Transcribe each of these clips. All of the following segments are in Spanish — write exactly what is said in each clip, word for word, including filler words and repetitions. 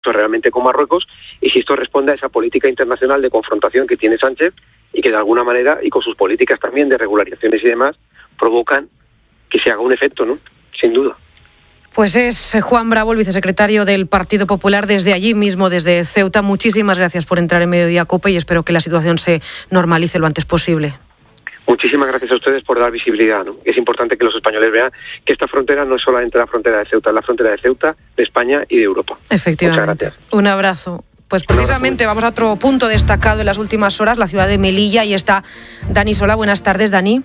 esto realmente con Marruecos y si esto responde a esa política internacional de confrontación que tiene Sánchez y que de alguna manera, y con sus políticas también de regularizaciones y demás, provocan que se haga un efecto, ¿no? Sin duda. Pues es Juan Bravo, el vicesecretario del Partido Popular, desde allí mismo, desde Ceuta. Muchísimas gracias por entrar en Mediodía COPE y espero que la situación se normalice lo antes posible. Muchísimas gracias a ustedes por dar visibilidad, ¿no? Es importante que los españoles vean que esta frontera no es solamente la frontera de Ceuta, es la frontera de Ceuta, de España y de Europa. Efectivamente. Muchas gracias. Un abrazo. Pues precisamente vamos a otro punto destacado en las últimas horas, la ciudad de Melilla. Y está Dani Sola. Buenas tardes, Dani.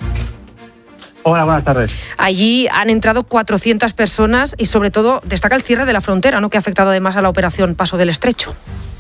Hola, buenas tardes. Allí han entrado cuatrocientas personas y sobre todo destaca el cierre de la frontera, ¿no?, que ha afectado además a la operación Paso del Estrecho.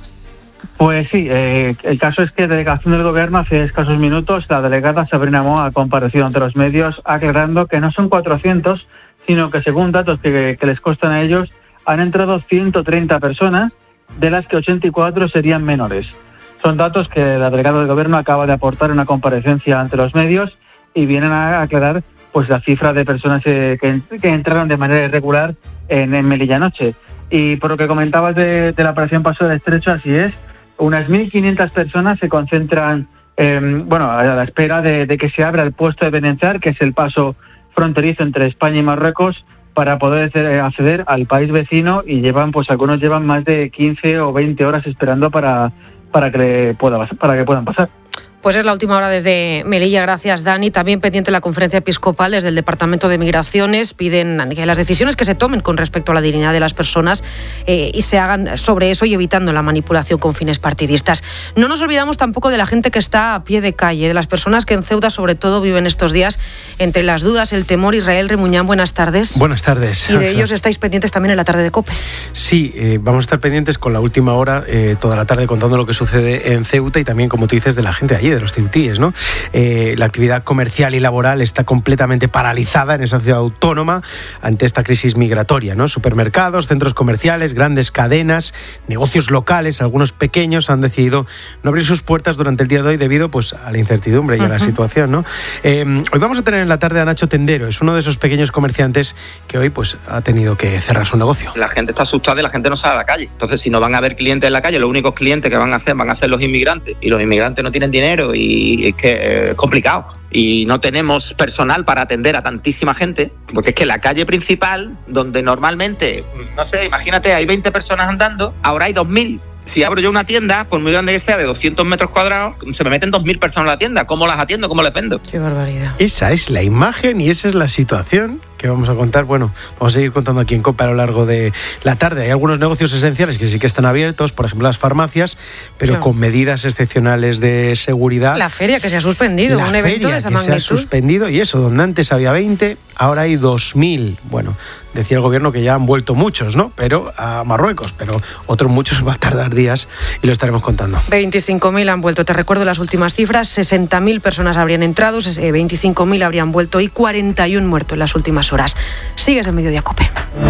Pues sí, eh, el caso es que la delegación del Gobierno hace escasos minutos, la delegada Sabrina Moa ha comparecido ante los medios aclarando que no son cuatrocientos, sino que según datos que, que les constan a ellos, han entrado ciento treinta personas, de las que ochenta y cuatro serían menores. Son datos que la delegada del Gobierno acaba de aportar en una comparecencia ante los medios y vienen a aclarar pues la cifra de personas eh, que, que entraron de manera irregular en, en Melilla anoche. Y por lo que comentabas de, de la operación Paso del Estrecho, así es, unas mil quinientas personas se concentran eh, bueno, a la espera de, de que se abra el puesto de Benenzar, que es el paso fronterizo entre España y Marruecos, para poder acceder al país vecino, y llevan, pues algunos llevan más de quince o veinte horas esperando para, para, que, pueda, para que puedan pasar. Pues es la última hora desde Melilla. Gracias, Dani. También pendiente la conferencia episcopal desde el Departamento de Migraciones. Piden que las decisiones que se tomen con respecto a la dignidad de las personas eh, y se hagan sobre eso y evitando la manipulación con fines partidistas. No nos olvidamos tampoco de la gente que está a pie de calle, de las personas que en Ceuta sobre todo viven estos días entre las dudas, el temor. Israel Remuñán, buenas tardes. Buenas tardes. Y de ellos estáis pendientes también en la tarde de COPE. Sí, eh, vamos a estar pendientes con la última hora, eh, toda la tarde, contando lo que sucede en Ceuta y también, como tú dices, de la gente allí, de los ceutíes, ¿no? Eh, la actividad comercial y laboral está completamente paralizada en esa ciudad autónoma ante esta crisis migratoria, ¿no? Supermercados, centros comerciales, grandes cadenas, negocios locales, algunos pequeños, han decidido no abrir sus puertas durante el día de hoy debido, pues, a la incertidumbre y uh-huh. a la situación, ¿no? Eh, hoy vamos a tener en la tarde a Nacho Tendero, es uno de esos pequeños comerciantes que hoy, pues, ha tenido que cerrar su negocio. La gente está asustada y la gente no sale a la calle. Entonces, si no van a haber clientes en la calle, los únicos clientes que van a hacer van a ser los inmigrantes, y los inmigrantes no tienen dinero y es que es complicado. Y no tenemos personal para atender a tantísima gente, porque es que la calle principal, donde normalmente, no sé, imagínate, hay veinte personas andando, ahora hay dos mil. Si abro yo una tienda, por muy grande que sea, de doscientos metros cuadrados, se me meten dos mil personas a la tienda. ¿Cómo las atiendo? ¿Cómo les vendo? Qué barbaridad. Esa es la imagen y esa es la situación que vamos a contar. Bueno, vamos a seguir contando aquí en COPE a lo largo de la tarde. Hay algunos negocios esenciales que sí que están abiertos, por ejemplo las farmacias, pero claro, con medidas excepcionales de seguridad. La feria que se ha suspendido, la un evento de esa que magnitud. Se ha suspendido, y eso, donde antes había veinte, ahora hay dos mil. Bueno, decía el gobierno que ya han vuelto muchos, ¿no? Pero a Marruecos, pero otros muchos va a tardar días y lo estaremos contando. veinticinco mil han vuelto. Te recuerdo las últimas cifras: sesenta mil personas habrían entrado, veinticinco mil habrían vuelto y cuarenta y uno muertos en las últimas horas. Sigues en Mediodía COPE.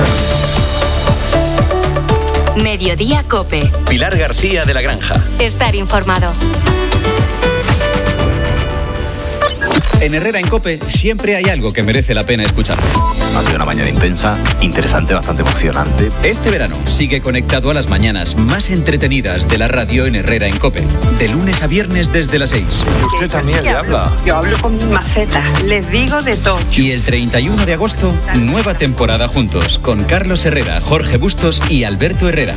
Mediodía COPE. Pilar García de la Granja. Estar informado. En Herrera en COPE siempre hay algo que merece la pena escuchar. Ha sido una mañana intensa, interesante, bastante emocionante. Este verano sigue conectado a las mañanas más entretenidas de la radio en Herrera en COPE. De lunes a viernes desde las seis. Y usted también le habla. Yo hablo con mi maceta, les digo de todo. Y el treinta y uno de agosto, nueva temporada juntos, con Carlos Herrera, Jorge Bustos y Alberto Herrera.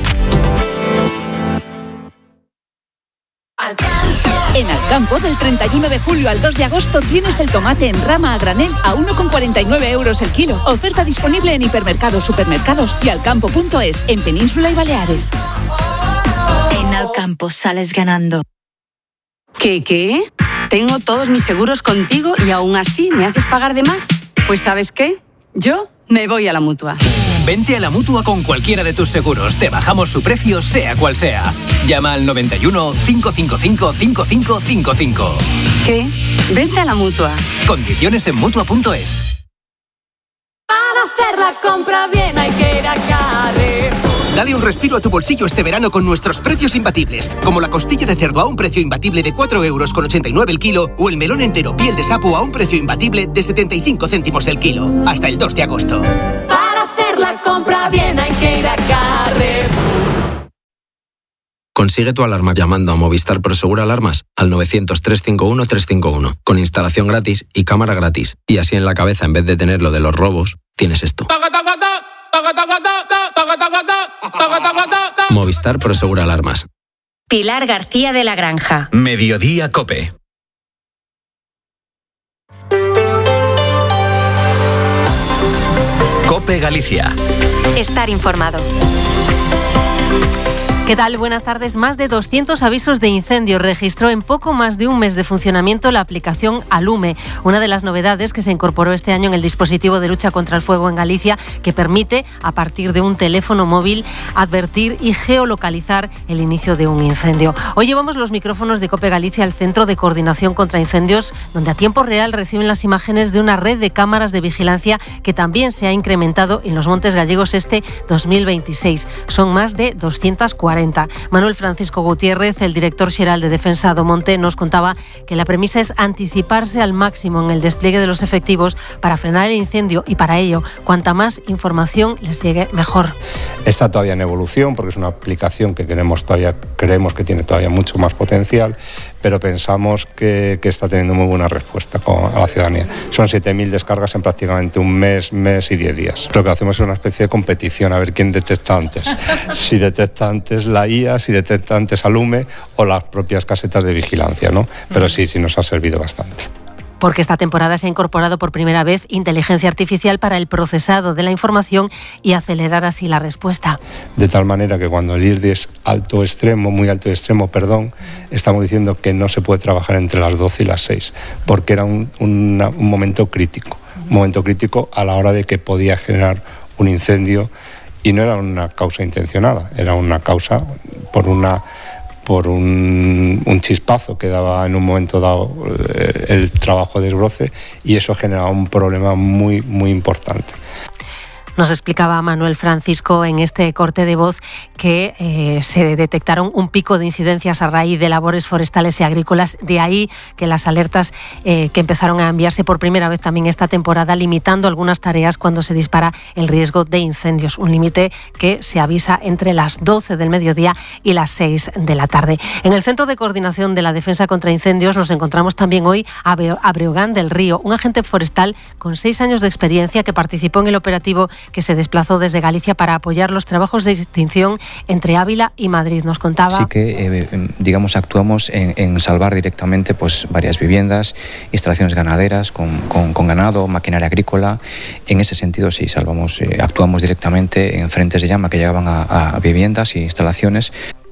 En Alcampo, del treinta y uno de julio al dos de agosto, tienes el tomate en rama a granel a uno con cuarenta y nueve euros el kilo. Oferta disponible en hipermercados, supermercados y alcampo punto es, en Península y Baleares. En Alcampo sales ganando. ¿Qué, qué? Tengo todos mis seguros contigo y aún así me haces pagar de más. Pues ¿sabes qué? Yo me voy a la Mutua. Vente a la Mutua con cualquiera de tus seguros. Te bajamos su precio, sea cual sea. Llama al noventa y uno, cinco cinco cinco, cinco cinco cinco cinco. ¿Qué? Vente a la Mutua. Condiciones en Mutua punto es. Para hacer la compra bien hay que ir a Carrefour. Dale un respiro a tu bolsillo este verano con nuestros precios imbatibles, como la costilla de cerdo a un precio imbatible de cuatro euros con ochenta y nueve el kilo, o el melón entero piel de sapo a un precio imbatible de setenta y cinco céntimos el kilo, hasta el dos de agosto. Para hacer la compra bien hay que ir a Carrefour. Consigue tu alarma llamando a Movistar Prosegur Alarmas al novecientos, trescientos cincuenta y uno, trescientos cincuenta y uno, con instalación gratis y cámara gratis. Y así en la cabeza, en vez de tener lo de los robos, tienes esto. Movistar Prosegur Alarmas. Pilar García de la Granja. Mediodía COPE. COPE Galicia. Estar informado. ¿Qué tal? Buenas tardes. Más de doscientos avisos de incendio registró en poco más de un mes de funcionamiento la aplicación Alume, una de las novedades que se incorporó este año en el dispositivo de lucha contra el fuego en Galicia, que permite, a partir de un teléfono móvil, advertir y geolocalizar el inicio de un incendio. Hoy llevamos los micrófonos de COPE Galicia al Centro de Coordinación contra Incendios, donde a tiempo real reciben las imágenes de una red de cámaras de vigilancia que también se ha incrementado en los Montes Gallegos este dos mil veintiséis. Son más de doscientas cuarenta. Manuel Francisco Gutiérrez, el director xeral de Defensa do Monte, nos contaba que la premisa es anticiparse al máximo en el despliegue de los efectivos para frenar el incendio, y para ello, cuanta más información les llegue, mejor. Está todavía en evolución porque es una aplicación que queremos todavía, creemos que tiene todavía mucho más potencial, pero pensamos que, que está teniendo muy buena respuesta con, a la ciudadanía. Son siete mil descargas en prácticamente un mes, mes y diez días. Lo que hacemos es una especie de competición, a ver quién detecta antes. Si detecta antes la I A, si detecta antes Alume o las propias casetas de vigilancia, ¿no? Pero sí, sí nos ha servido bastante. Porque esta temporada se ha incorporado por primera vez inteligencia artificial para el procesado de la información y acelerar así la respuesta. De tal manera que cuando el I R D I es alto extremo, muy alto extremo, perdón, estamos diciendo que no se puede trabajar entre las doce y las seis, porque era un, una, un momento crítico, un momento crítico a la hora de que podía generar un incendio, y no era una causa intencionada, era una causa por una por un, un chispazo que daba en un momento dado eh, el trabajo de desbroce, y eso generaba un problema muy, muy importante. Nos explicaba Manuel Francisco en este corte de voz que eh, se detectaron un pico de incidencias a raíz de labores forestales y agrícolas. De ahí que las alertas eh, que empezaron a enviarse por primera vez también esta temporada, limitando algunas tareas cuando se dispara el riesgo de incendios. Un límite que se avisa entre las doce del mediodía y las seis de la tarde. En el Centro de Coordinación de la Defensa contra Incendios nos encontramos también hoy a Breogán del Río, un agente forestal con seis años de experiencia que participó en el operativo que se desplazó desde Galicia para apoyar los trabajos de extinción entre Ávila y Madrid. Nos contaba... Sí que, eh, digamos, actuamos en, en salvar directamente pues varias viviendas, instalaciones ganaderas con, con, con ganado, maquinaria agrícola. En ese sentido, sí, salvamos, eh, actuamos directamente en frentes de llama que llegaban a, a viviendas e instalaciones.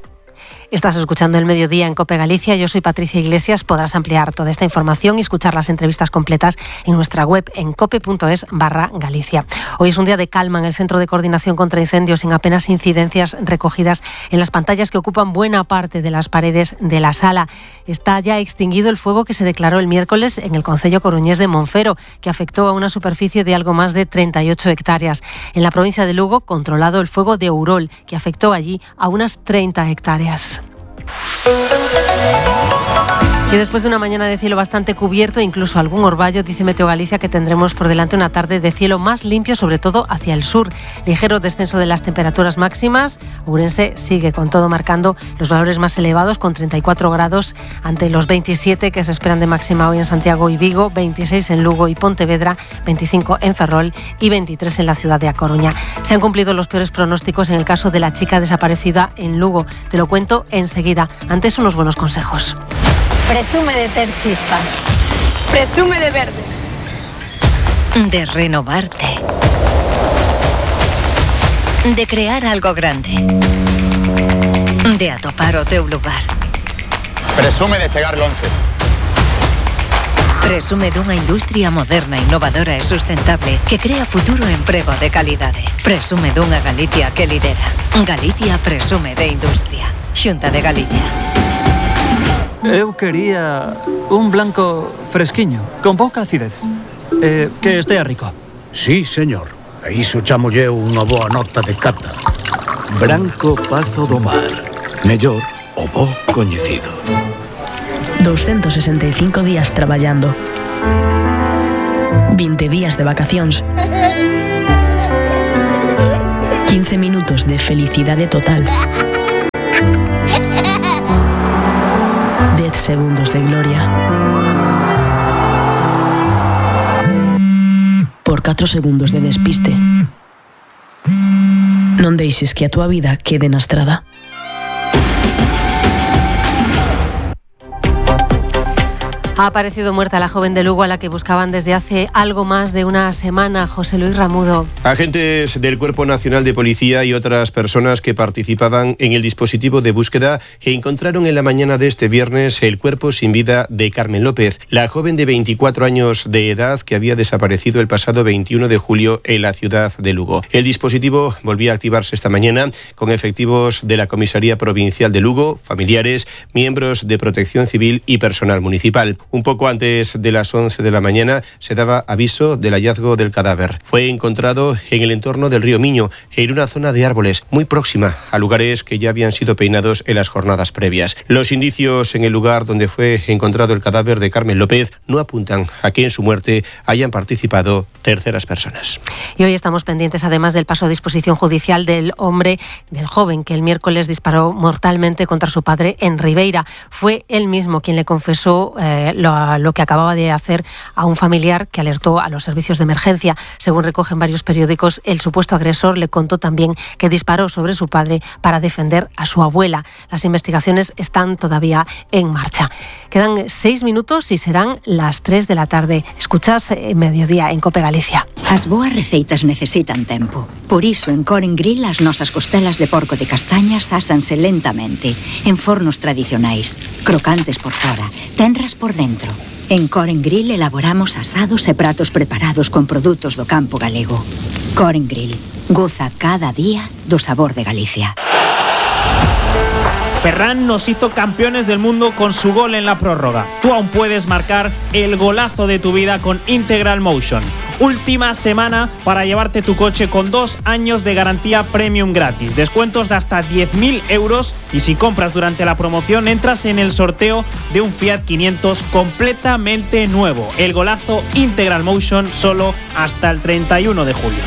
Estás escuchando El Mediodía en COPE Galicia. Yo soy Patricia Iglesias. Podrás ampliar toda esta información y escuchar las entrevistas completas en nuestra web en cope.es barra Galicia. Hoy es un día de calma en el Centro de Coordinación contra Incendios, sin apenas incidencias recogidas en las pantallas que ocupan buena parte de las paredes de la sala. Está ya extinguido el fuego que se declaró el miércoles en el concello coruñés de Monfero, que afectó a una superficie de algo más de treinta y ocho hectáreas. En la provincia de Lugo, controlado el fuego de Ourol, que afectó allí a unas treinta hectáreas. Y después de una mañana de cielo bastante cubierto, incluso algún orvallo, dice Meteo Galicia que tendremos por delante una tarde de cielo más limpio, sobre todo hacia el sur. Ligero descenso de las temperaturas máximas. Ourense sigue con todo marcando los valores más elevados, con treinta y cuatro grados ante los veintisiete que se esperan de máxima hoy en Santiago y Vigo, veintiséis en Lugo y Pontevedra, veinticinco en Ferrol y veintitrés en la ciudad de A Coruña. Se han cumplido los peores pronósticos en el caso de la chica desaparecida en Lugo. Te lo cuento enseguida. Antes, unos buenos consejos. Presume de ter chispa. Presume de verde. De renovarte. De crear algo grande. De atopar o teu lugar. Presume de chegar lonxe. Presume dunha industria moderna, innovadora e sustentable que crea futuro e emprego de calidade. Presume dunha Galicia que lidera. Galicia presume de industria. Xunta de Galicia. Eu quería un blanco fresquiño, con pouca acidez. Eh, que estea rico. Sí, señor. E iso chamolle unha boa nota de cata. Branco Pazo do Mar. Mellor o bo coñecido. doscientos sesenta y cinco días traballando. veinte días de vacacións. quince minutos de felicidade total. catro segundos de despiste. Non deixes que a túa vida quede na estrada. Ha aparecido muerta la joven de Lugo a la que buscaban desde hace algo más de una semana. José Luis Ramudo. Agentes del Cuerpo Nacional de Policía y otras personas que participaban en el dispositivo de búsqueda encontraron en la mañana de este viernes el cuerpo sin vida de Carmen López, la joven de veinticuatro años de edad que había desaparecido el pasado veintiuno de julio en la ciudad de Lugo. El dispositivo volvía a activarse esta mañana con efectivos de la Comisaría Provincial de Lugo, familiares, miembros de Protección Civil y personal municipal. Un poco antes de las once de la mañana se daba aviso del hallazgo del cadáver. Fue encontrado en el entorno del río Miño, en una zona de árboles muy próxima a lugares que ya habían sido peinados en las jornadas previas. Los indicios en el lugar donde fue encontrado el cadáver de Carmen López no apuntan a que en su muerte hayan participado terceras personas. Y hoy estamos pendientes además del paso a disposición judicial del hombre, del joven que el miércoles disparó mortalmente contra su padre en Ribeira. Fue él mismo quien le confesó eh, lo, lo que acababa de hacer a un familiar que alertó a los servicios de emergencia. Según recogen varios periódicos, el supuesto agresor le contó también que disparó sobre su padre para defender a su abuela. Las investigaciones están todavía en marcha. Quedan seis minutos y serán las tres de la tarde. Escuchas eh, Mediodía en Cope Galicia. As boas receitas necesitan tempo. Por iso, en Coren Grill, as nosas costelas de porco de castañas ásanse lentamente, en fornos tradicionais, crocantes por fora, tenras por dentro. En Coren Grill elaboramos asados e pratos preparados con produtos do campo galego. Coren Grill, goza cada día do sabor de Galicia. Ferran nos hizo campeones del mundo con su gol en la prórroga. Tú aún puedes marcar el golazo de tu vida con Integral Motion. Última semana para llevarte tu coche con dos años de garantía premium gratis. Descuentos de hasta diez mil euros y si compras durante la promoción entras en el sorteo de un Fiat quinientos completamente nuevo. El golazo Integral Motion solo hasta el treinta y uno de julio.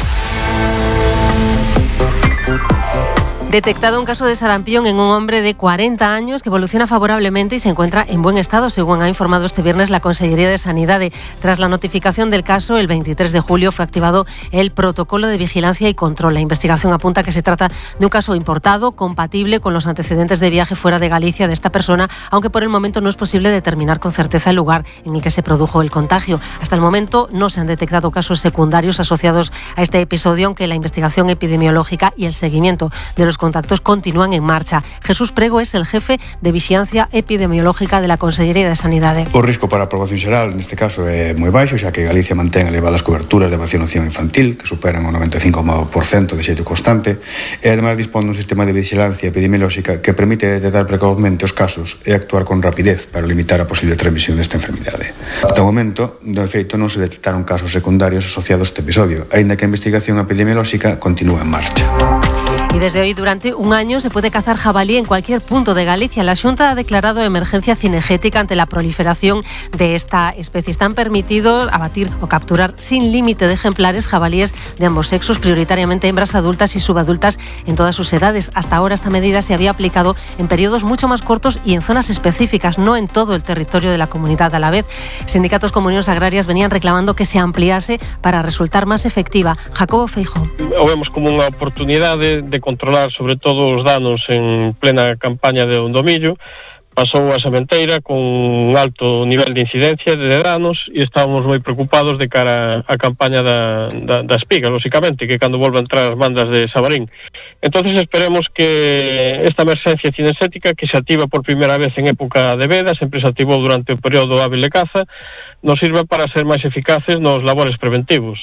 Detectado un caso de sarampión en un hombre de cuarenta años que evoluciona favorablemente y se encuentra en buen estado, según ha informado este viernes la Consellería de Sanidad. Tras la notificación del caso, el veintitrés de julio fue activado el protocolo de vigilancia y control. La investigación apunta que se trata de un caso importado, compatible con los antecedentes de viaje fuera de Galicia de esta persona, aunque por el momento no es posible determinar con certeza el lugar en el que se produjo el contagio. Hasta el momento no se han detectado casos secundarios asociados a este episodio, aunque la investigación epidemiológica y el seguimiento de los contactos continúan en marcha. Jesús Prego es el jefe de Vixiancia Epidemiológica de la Consellería de Sanidade. O risco para a poboación xeral neste caso é moi baixo, xa que Galicia mantén elevadas coberturas de vacinación infantil que superan o noventa e cinco por cento de xeito constante e ademais dispón dun sistema de vigilancia epidemiolóxica que permite detectar precozmente os casos e actuar con rapidez para limitar a posible transmisión desta enfermidade. Ata o momento, de feito, non se detectaron casos secundarios asociados a este episodio, aínda que a investigación epidemiolóxica continúa en marcha. Y desde hoy, durante un año, se puede cazar jabalí en cualquier punto de Galicia. La Xunta ha declarado emergencia cinegética ante la proliferación de esta especie. Están permitidos abatir o capturar sin límite de ejemplares jabalíes de ambos sexos, prioritariamente hembras adultas y subadultas en todas sus edades. Hasta ahora esta medida se había aplicado en periodos mucho más cortos y en zonas específicas, no en todo el territorio de la comunidad a la vez. Sindicatos como Unións Agrarias venían reclamando que se ampliase para resultar más efectiva. Jacobo Feijóo. O vemos como unha oportunidade de controlar sobre todo os danos en plena campaña de Ondomillo. Pasou a sementeira con un alto nivel de incidencia de danos e estábamos moi preocupados de cara á campaña da, da, da espiga, lóxicamente, que cando volva a entrar as mandas de Sabarín. Entonces esperemos que esta emerxencia cinegética, que se activa por primeira vez en época de veda, sempre se activou durante o período hábil de caza, nos sirva para ser máis eficaces nos labores preventivos.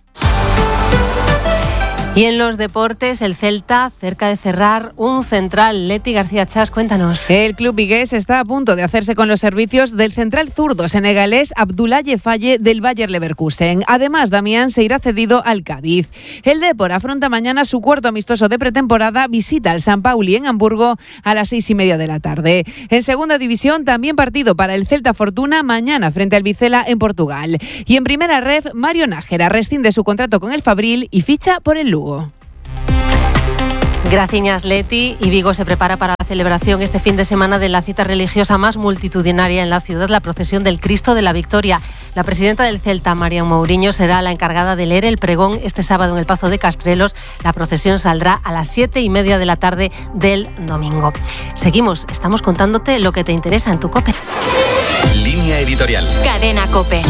Y en los deportes, el Celta, cerca de cerrar un central. Leti García Chas, cuéntanos. El club vigués está a punto de hacerse con los servicios del central zurdo senegalés Abdoulaye Faye del Bayer Leverkusen. Además, Damián se irá cedido al Cádiz. El Depor afronta mañana su cuarto amistoso de pretemporada, visita al San Pauli en Hamburgo a las seis y media de la tarde. En segunda división, también partido para el Celta Fortuna mañana frente al Vizela en Portugal. Y en primera ref, Mario Nájera rescinde su contrato con el Fabril y ficha por el Lugo. Gracias, Leti. Y Vigo se prepara para la celebración este fin de semana de la cita religiosa más multitudinaria en la ciudad, la procesión del Cristo de la Victoria. La presidenta del Celta, Marian Mourinho, será la encargada de leer el pregón este sábado en el Pazo de Castrelos. La procesión saldrá a las siete y media de la tarde del domingo. Seguimos, estamos contándote lo que te interesa en tu COPE. Línea editorial. Cadena COPE.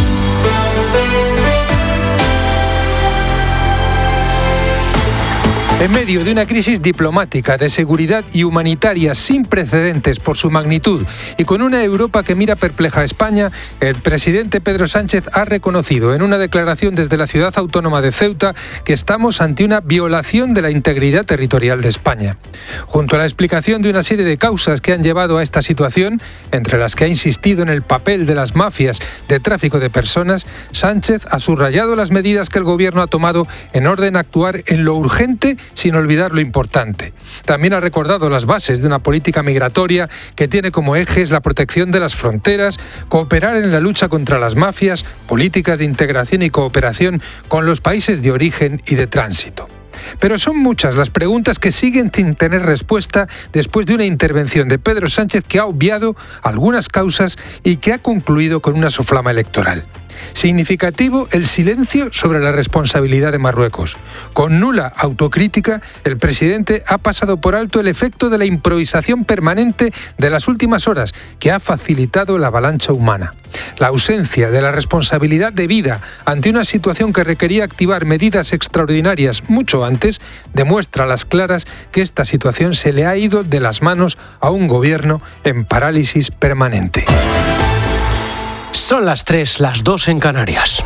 En medio de una crisis diplomática, de seguridad y humanitaria sin precedentes por su magnitud y con una Europa que mira perpleja a España, el presidente Pedro Sánchez ha reconocido en una declaración desde la ciudad autónoma de Ceuta que estamos ante una violación de la integridad territorial de España. Junto a la explicación de una serie de causas que han llevado a esta situación, entre las que ha insistido en el papel de las mafias de tráfico de personas, Sánchez ha subrayado las medidas que el gobierno ha tomado en orden a actuar en lo urgente sin olvidar lo importante. También ha recordado las bases de una política migratoria que tiene como ejes la protección de las fronteras, cooperar en la lucha contra las mafias, políticas de integración y cooperación con los países de origen y de tránsito. Pero son muchas las preguntas que siguen sin tener respuesta después de una intervención de Pedro Sánchez que ha obviado algunas causas y que ha concluido con una soflama electoral. Significativo el silencio sobre la responsabilidad de Marruecos. Con nula autocrítica, el presidente ha pasado por alto el efecto de la improvisación permanente de las últimas horas, que ha facilitado la avalancha humana. La ausencia de la responsabilidad debida ante una situación que requería activar medidas extraordinarias mucho antes demuestra a las claras que esta situación se le ha ido de las manos a un gobierno en parálisis permanente. Son las tres, las dos en Canarias.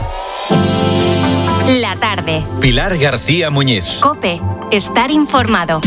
La tarde. Pilar García Muñiz. COPE. Estar informado.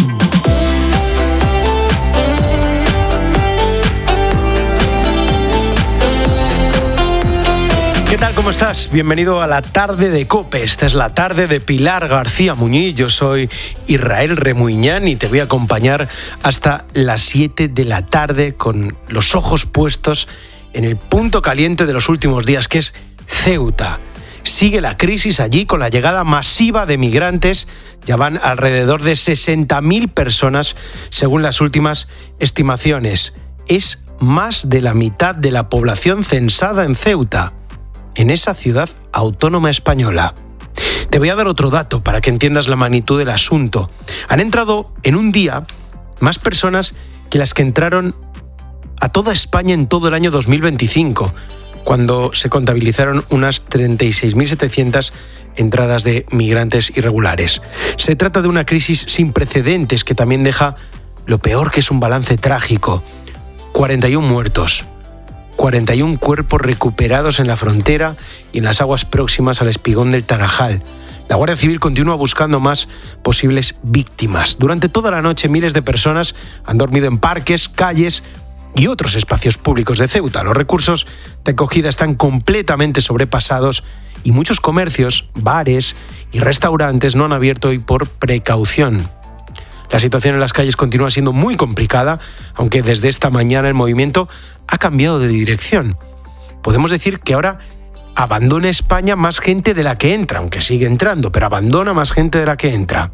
¿Qué tal? ¿Cómo estás? Bienvenido a la tarde de COPE. Esta es la tarde de Pilar García Muñiz. Yo soy Israel Remuñán y te voy a acompañar hasta las siete de la tarde con los ojos puestos en el punto caliente de los últimos días, que es Ceuta. Sigue la crisis allí con la llegada masiva de migrantes. Ya van alrededor de sesenta mil personas, según las últimas estimaciones. Es más de la mitad de la población censada en Ceuta, en esa ciudad autónoma española. Te voy a dar otro dato para que entiendas la magnitud del asunto. Han entrado en un día más personas que las que entraron a toda España en todo el año dos mil veinticinco, cuando se contabilizaron unas treinta y seis mil setecientas entradas de migrantes irregulares. Se trata de una crisis sin precedentes que también deja lo peor, que es un balance trágico. cuarenta y uno muertos, cuarenta y uno cuerpos recuperados en la frontera y en las aguas próximas al espigón del Tarajal. La Guardia Civil continúa buscando más posibles víctimas. Durante toda la noche miles de personas han dormido en parques, calles y otros espacios públicos de Ceuta. Los recursos de acogida están completamente sobrepasados y muchos comercios, bares y restaurantes no han abierto hoy por precaución. La situación en las calles continúa siendo muy complicada, aunque desde esta mañana el movimiento ha cambiado de dirección. Podemos decir que ahora abandona España más gente de la que entra, aunque sigue entrando, pero abandona más gente de la que entra.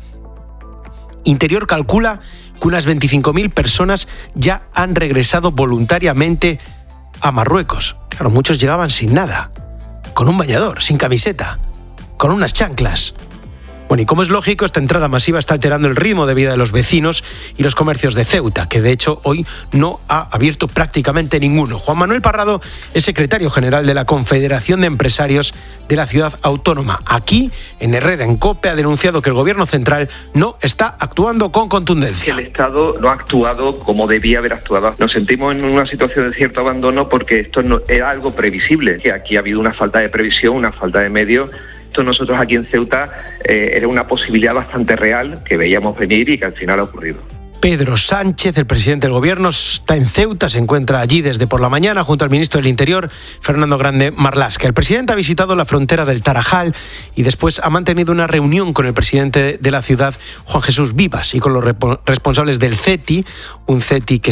Interior calcula que unas veinticinco mil personas ya han regresado voluntariamente a Marruecos. Claro, muchos llegaban sin nada, con un bañador, sin camiseta, con unas chanclas. Bueno, y como es lógico, esta entrada masiva está alterando el ritmo de vida de los vecinos y los comercios de Ceuta, que de hecho hoy no ha abierto prácticamente ninguno. Juan Manuel Parrado es secretario general de la Confederación de Empresarios de la Ciudad Autónoma. Aquí, en Herrera, en COPE, ha denunciado que el gobierno central no está actuando con contundencia. El Estado no ha actuado como debía haber actuado. Nos sentimos en una situación de cierto abandono porque esto no era algo previsible, que aquí ha habido una falta de previsión, una falta de medios. Nosotros aquí en Ceuta eh, era una posibilidad bastante real que veíamos venir y que al final ha ocurrido. Pedro Sánchez, el presidente del gobierno, está en Ceuta, se encuentra allí desde por la mañana junto al ministro del Interior, Fernando Grande Marlaska. El presidente ha visitado la frontera del Tarajal y después ha mantenido una reunión con el presidente de la ciudad, Juan Jesús Vivas, y con los responsables del CETI, un CETI que está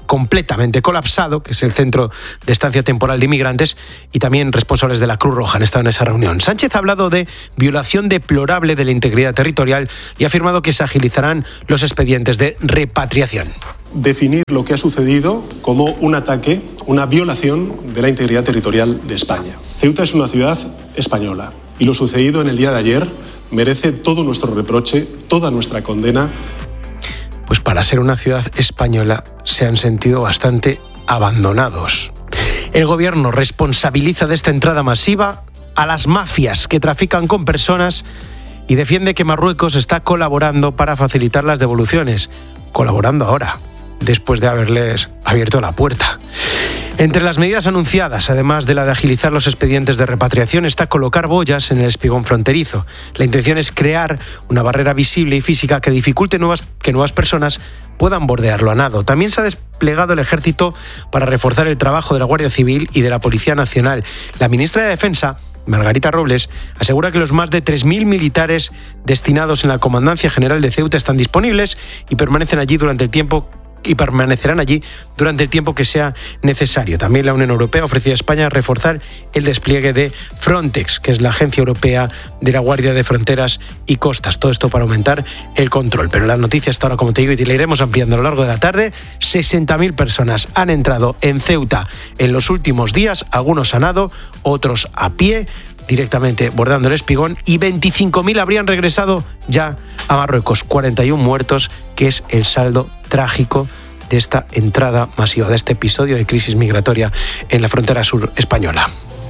completamente colapsado, que es el centro de estancia temporal de inmigrantes, y también responsables de la Cruz Roja han estado en esa reunión. Sánchez ha hablado de violación deplorable de la integridad territorial y ha afirmado que se agilizarán los expedientes de repatriación. Definir lo que ha sucedido como un ataque, una violación de la integridad territorial de España. Ceuta es una ciudad española y lo sucedido en el día de ayer merece todo nuestro reproche, toda nuestra condena. Pues para ser una ciudad española se han sentido bastante abandonados. El gobierno responsabiliza de esta entrada masiva a las mafias que trafican con personas y defiende que Marruecos está colaborando para facilitar las devoluciones. Colaborando ahora, después de haberles abierto la puerta. Entre las medidas anunciadas, además de la de agilizar los expedientes de repatriación, está colocar boyas en el espigón fronterizo. La intención es crear una barrera visible y física que dificulte nuevas, que nuevas personas puedan bordearlo a nado. También se ha desplegado el ejército para reforzar el trabajo de la Guardia Civil y de la Policía Nacional. La ministra de Defensa, Margarita Robles, asegura que los más de tres mil militares destinados en la Comandancia General de Ceuta están disponibles y permanecen allí durante el tiempo y permanecerán allí durante el tiempo que sea necesario. También la Unión Europea ha ofrecido a España reforzar el despliegue de Frontex, que es la Agencia Europea de la Guardia de Fronteras y Costas. Todo esto para aumentar el control. Pero la noticia hasta ahora, como te digo, y te la iremos ampliando a lo largo de la tarde, sesenta mil personas han entrado en Ceuta en los últimos días, algunos a nado, otros a pie, directamente bordando el espigón, y veinticinco mil habrían regresado ya a Marruecos. cuarenta y uno muertos, que es el saldo trágico de esta entrada masiva, de este episodio de crisis migratoria en la frontera sur española.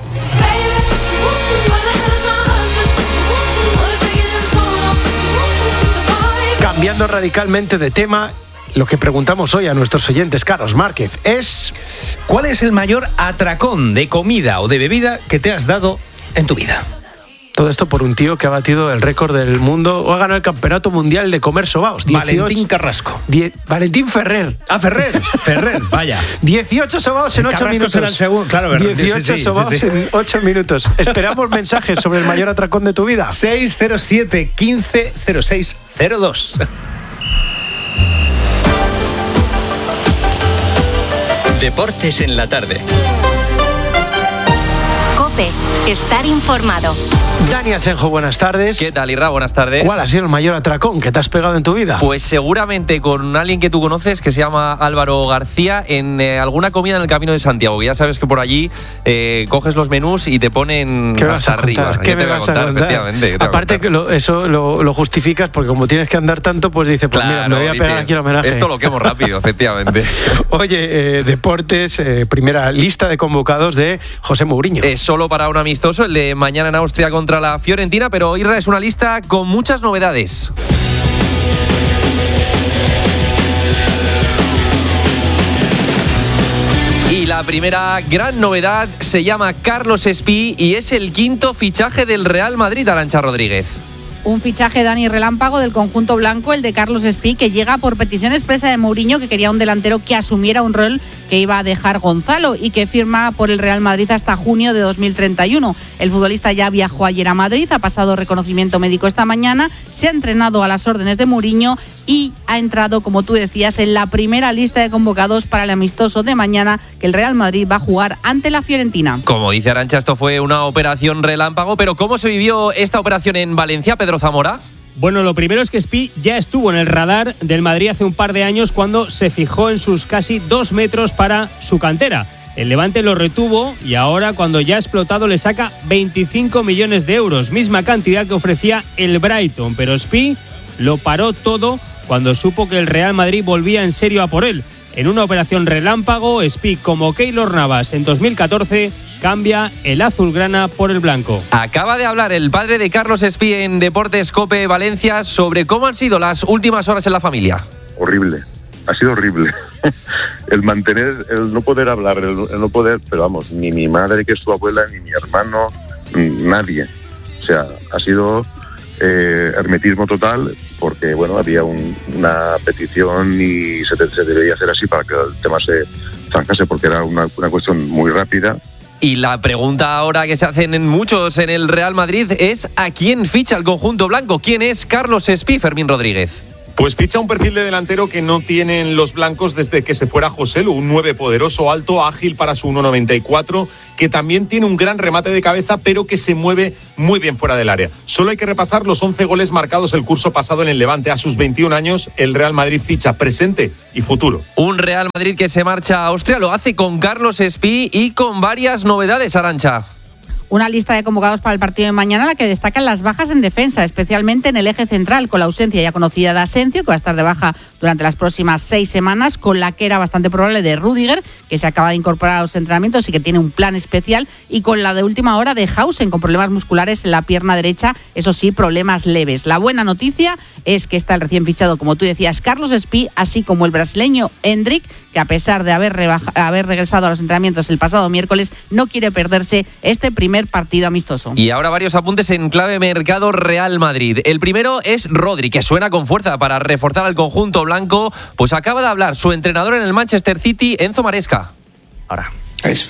Cambiando radicalmente de tema, lo que preguntamos hoy a nuestros oyentes, Carlos Márquez, es: ¿cuál es el mayor atracón de comida o de bebida que te has dado en tu vida? Todo esto por un tío que ha batido el récord del mundo o ha ganado el campeonato mundial de comer sobaos. Valentín Carrasco. Die, Valentín Ferrer. Ah, Ferrer. Ferrer, vaya. dieciocho sobaos en ocho minutos. Será el segundo. Claro, verdad. dieciocho sí, sí, sobaos sí, sí. en ocho minutos. Esperamos mensajes sobre el mayor atracón de tu vida. seis cero siete, quince, cero seis, cero dos. Deportes en la tarde. COPE. Estar informado. Dani Asenjo, buenas tardes. ¿Qué tal, Irra? Buenas tardes. ¿Cuál ha sido el mayor atracón que te has pegado en tu vida? Pues seguramente con alguien que tú conoces, que se llama Álvaro García, en eh, alguna comida en el Camino de Santiago. Que ya sabes que por allí eh, coges los menús y te ponen ¿Qué hasta vas a contar? arriba. ¿Qué Yo me te voy a vas a contar, contar? efectivamente. te Aparte, que lo, eso lo, lo justificas porque como tienes que andar tanto, pues dices, pues Claro, mira, me voy a dices, pegar aquí el homenaje. Esto lo quemo rápido, efectivamente. Oye, eh, deportes, eh, primera lista de convocados de José Mourinho. Es solo para un amistoso, el de mañana en Austria contra la Fiorentina, pero Irra, es una lista con muchas novedades. Y la primera gran novedad se llama Carlos Espí y es el quinto fichaje del Real Madrid, Arantxa Rodríguez. Un fichaje, Dani, relámpago del conjunto blanco, el de Carlos Espí, que llega por petición expresa de Mourinho, que quería un delantero que asumiera un rol que iba a dejar Gonzalo y que firma por el Real Madrid hasta junio de dos mil treinta y uno. El futbolista ya viajó ayer a Madrid, ha pasado reconocimiento médico esta mañana, se ha entrenado a las órdenes de Mourinho y ha entrado, como tú decías, en la primera lista de convocados para el amistoso de mañana que el Real Madrid va a jugar ante la Fiorentina. Como dice Arantxa, esto fue una operación relámpago, pero ¿cómo se vivió esta operación en Valencia, Pedro Zamora? Bueno, lo primero es que Espí ya estuvo en el radar del Madrid hace un par de años cuando se fijó en sus casi dos metros para su cantera. El Levante lo retuvo y ahora, cuando ya ha explotado, le saca veinticinco millones de euros, misma cantidad que ofrecía el Brighton. Pero Espí lo paró todo cuando supo que el Real Madrid volvía en serio a por él. En una operación relámpago, Espí, como Keylor Navas en dos mil catorce, cambia el azulgrana por el blanco. Acaba de hablar el padre de Carlos Espí en Deportes COPE Valencia sobre cómo han sido las últimas horas en la familia. Horrible, ha sido horrible. El mantener, el no poder hablar, el, el no poder, pero vamos, ni mi madre, que es su abuela, ni mi hermano, nadie. O sea, ha sido eh, hermetismo total, porque bueno, había un, una petición y se, se debería hacer así para que el tema se zanjase, porque era una, una cuestión muy rápida. Y la pregunta ahora que se hacen en muchos en el Real Madrid es: ¿a quién ficha el conjunto blanco? ¿Quién es Carlos Espí, Fermín Rodríguez? Pues ficha un perfil de delantero que no tienen los blancos desde que se fuera Joselu, un nueve poderoso, alto, ágil para su uno noventa y cuatro, que también tiene un gran remate de cabeza, pero que se mueve muy bien fuera del área. Solo hay que repasar los once goles marcados el curso pasado en el Levante. A sus veintiún años, el Real Madrid ficha presente y futuro. Un Real Madrid que se marcha a Austria, lo hace con Carlos Espí y con varias novedades, Arantxa. Una lista de convocados para el partido de mañana, la que destacan las bajas en defensa, especialmente en el eje central, con la ausencia ya conocida de Asencio, que va a estar de baja durante las próximas seis semanas, con la que era bastante probable de Rüdiger, que se acaba de incorporar a los entrenamientos y que tiene un plan especial, y con la de última hora de Hausen, con problemas musculares en la pierna derecha, eso sí, problemas leves. La buena noticia es que está el recién fichado, como tú decías, Carlos Espí, así como el brasileño Endrick, que a pesar de haber, rebaja, haber regresado a los entrenamientos el pasado miércoles, no quiere perderse este primer partido amistoso. Y ahora varios apuntes en clave mercado Real Madrid. El primero es Rodri, que suena con fuerza para reforzar al conjunto blanco. Pues acaba de hablar su entrenador en el Manchester City, Enzo Maresca. Ahora. Es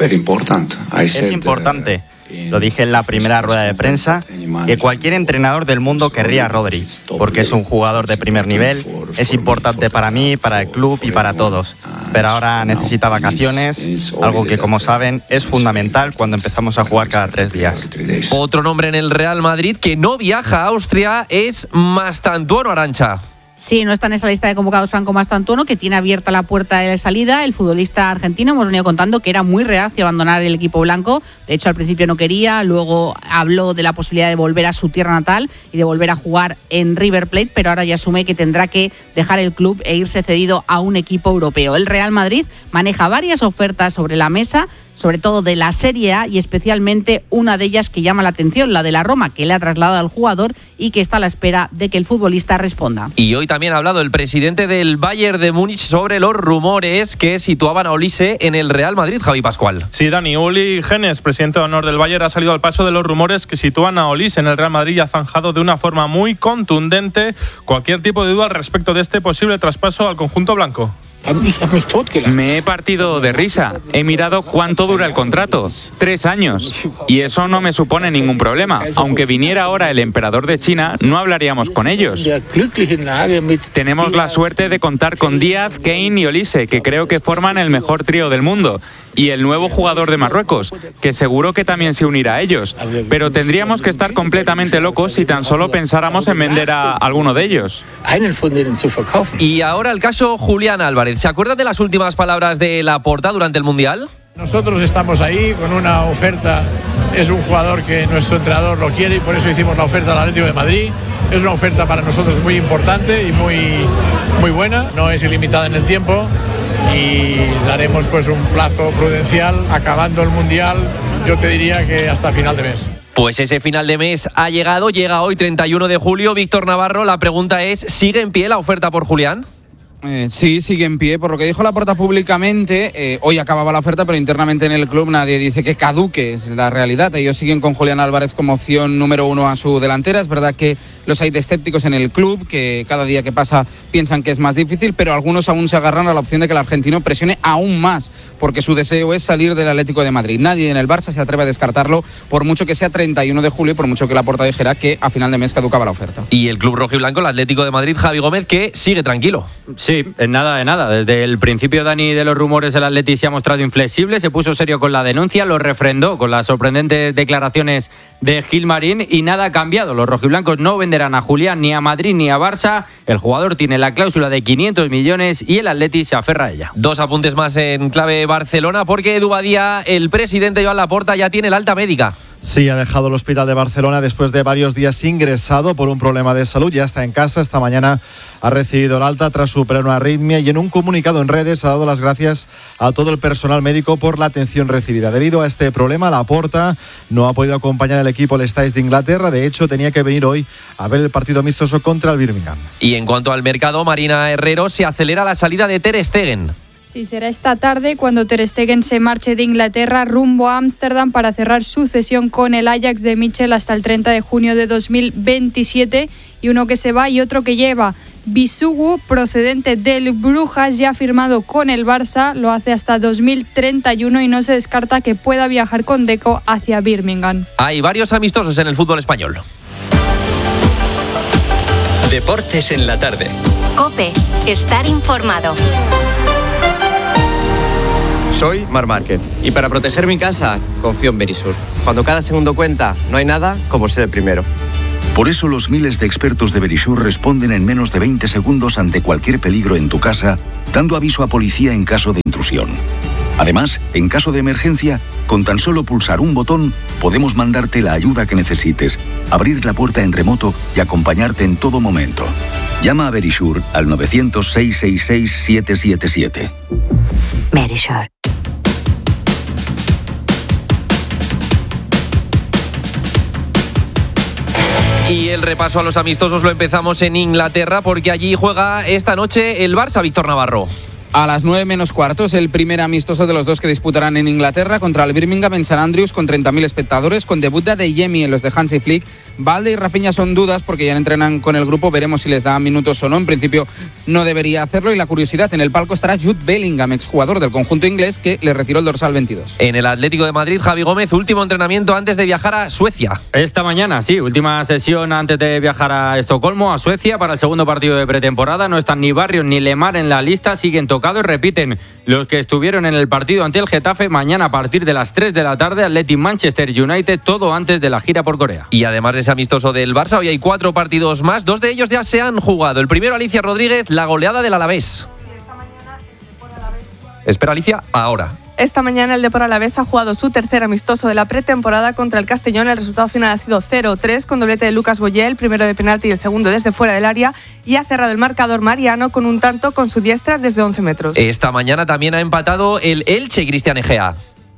importante. Lo dije en la primera rueda de prensa, que cualquier entrenador del mundo querría a Rodri, porque es un jugador de primer nivel, es importante para mí, para el club y para todos. Pero ahora necesita vacaciones, algo que, como saben, es fundamental cuando empezamos a jugar cada tres días. Otro nombre en el Real Madrid que no viaja a Austria es Mastantuono, Arantxa. Sí, no está en esa lista de convocados Franco Mastantuono, que tiene abierta la puerta de salida. El futbolista argentino, hemos venido contando que era muy reacio a abandonar el equipo blanco. De hecho, al principio no quería, luego habló de la posibilidad de volver a su tierra natal y de volver a jugar en River Plate, pero ahora ya asume que tendrá que dejar el club e irse cedido a un equipo europeo. El Real Madrid maneja varias ofertas sobre la mesa, sobre todo de la Serie A, y especialmente una de ellas que llama la atención, la de la Roma, que le ha trasladado al jugador y que está a la espera de que el futbolista responda. Y hoy también ha hablado el presidente del Bayern de Múnich sobre los rumores que situaban a Olise en el Real Madrid, Javi Pascual. Sí, Dani, Uli Genes, presidente de honor del Bayern, ha salido al paso de los rumores que sitúan a Olise en el Real Madrid y ha zanjado de una forma muy contundente cualquier tipo de duda al respecto de este posible traspaso al conjunto blanco. Me he partido de risa. He mirado cuánto dura el contrato. Tres años. Y eso no me supone ningún problema. Aunque viniera ahora el emperador de China, no hablaríamos con ellos. Tenemos la suerte de contar con Díaz, Kane y Olise, que creo que forman el mejor trío del mundo. Y el nuevo jugador de Marruecos, que seguro que también se unirá a ellos. Pero tendríamos que estar completamente locos si tan solo pensáramos en vender a alguno de ellos. Y ahora el caso Julián Álvarez. ¿Se acuerdan de las últimas palabras de Laporta durante el Mundial? Nosotros estamos ahí con una oferta. Es un jugador que nuestro entrenador lo quiere y por eso hicimos la oferta al Atlético de Madrid. Es una oferta para nosotros muy importante y muy, muy buena. No es ilimitada en el tiempo y daremos pues un plazo prudencial. Acabando el Mundial, yo te diría que hasta final de mes. Pues ese final de mes ha llegado, llega hoy treinta y uno de julio. Víctor Navarro, la pregunta es, ¿sigue en pie la oferta por Julián? Eh, sí, sigue en pie. Por lo que dijo Laporta públicamente, eh, hoy acababa la oferta, pero internamente en el club nadie dice que caduque, es la realidad. Ellos siguen con Julián Álvarez como opción número uno a su delantera. Es verdad que los hay de escépticos en el club, que cada día que pasa piensan que es más difícil, pero algunos aún se agarran a la opción de que el argentino presione aún más, porque su deseo es salir del Atlético de Madrid. Nadie en el Barça se atreve a descartarlo, por mucho que sea treinta y uno de julio, por mucho que Laporta dijera que a final de mes caducaba la oferta. Y el club rojiblanco, el Atlético de Madrid, Javi Gómez, que sigue tranquilo. Sí. Sí, en nada de nada. Desde el principio, Dani, de los rumores, el Atleti se ha mostrado inflexible, se puso serio con la denuncia, lo refrendó con las sorprendentes declaraciones de Gilmarín y nada ha cambiado. Los rojiblancos no venderán a Julián ni a Madrid ni a Barça. El jugador tiene la cláusula de quinientos millones y el Atleti se aferra a ella. Dos apuntes más en clave Barcelona, porque Edu Badía, el presidente Joan Laporta, ya tiene el alta médica. Sí, ha dejado el hospital de Barcelona después de varios días ingresado por un problema de salud. Ya está en casa. Esta mañana ha recibido el alta tras superar una arritmia y en un comunicado en redes ha dado las gracias a todo el personal médico por la atención recibida. Debido a este problema, Laporta no ha podido acompañar al equipo al Stade de Inglaterra. De hecho, tenía que venir hoy a ver el partido amistoso contra el Birmingham. Y en cuanto al mercado, Marina Herrero, se acelera la salida de Ter Stegen. Sí, será esta tarde cuando Ter Stegen se marche de Inglaterra rumbo a Ámsterdam para cerrar su cesión con el Ajax de Michel hasta el treinta de junio de dos mil veintisiete. Y uno que se va y otro que lleva. Bisugu, procedente del Brujas, ya ha firmado con el Barça, lo hace hasta dos mil treinta y uno y no se descarta que pueda viajar con Deco hacia Birmingham. Hay varios amistosos en el fútbol español. Deportes en la tarde. COPE. Estar informado. Soy Marc Márquez y para proteger mi casa confío en Verisur. Cuando cada segundo cuenta, no hay nada como ser el primero. Por eso los miles de expertos de Verisur responden en menos de veinte segundos ante cualquier peligro en tu casa, dando aviso a policía en caso de intrusión. Además, en caso de emergencia, con tan solo pulsar un botón, podemos mandarte la ayuda que necesites, abrir la puerta en remoto y acompañarte en todo momento. Llama a Verisur al nueve cero cero, seis seis seis, siete siete siete. Verisur. Y el repaso a los amistosos lo empezamos en Inglaterra porque allí juega esta noche el Barça, Víctor Navarro. A las nueve menos cuartos, el primer amistoso de los dos que disputarán en Inglaterra contra el Birmingham en St Andrews con treinta mil espectadores, con debut de Adeyemi en los de Hansi Flick. Valde y Rafinha son dudas porque ya entrenan con el grupo, veremos si les da minutos o no. En principio no debería hacerlo y la curiosidad, en el palco estará Jude Bellingham, exjugador del conjunto inglés que le retiró el dorsal veintidós. En el Atlético de Madrid, Javi Gómez, último entrenamiento antes de viajar a Suecia. Esta mañana, sí, última sesión antes de viajar a Estocolmo, a Suecia, para el segundo partido de pretemporada. No están ni Barrios ni Lemar en la lista, siguen tocados, repiten los que estuvieron en el partido ante el Getafe. Mañana a partir de las tres de la tarde, Athletic Manchester United, todo antes de la gira por Corea. Y además de ese amistoso del Barça, hoy hay cuatro partidos más, dos de ellos ya se han jugado. El primero, Alicia Rodríguez, la goleada del Alavés. Espera, Alicia, ahora. Esta mañana el Depor Alavés ha jugado su tercer amistoso de la pretemporada contra el Castellón. El resultado final ha sido cero tres con doblete de Lucas Boyé, el primero de penalti y el segundo desde fuera del área, y ha cerrado el marcador Mariano con un tanto con su diestra desde once metros. Esta mañana también ha empatado el Elche y Cristian Egea.